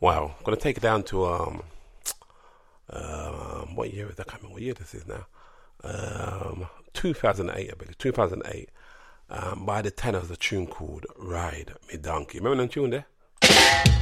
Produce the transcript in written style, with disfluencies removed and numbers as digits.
Wow, I'm gonna take it down to what year is that? I can't remember what year this is now. 2008, I believe. 2008. By the Tenors, a tune called "Ride Me Donkey." Remember that tune there?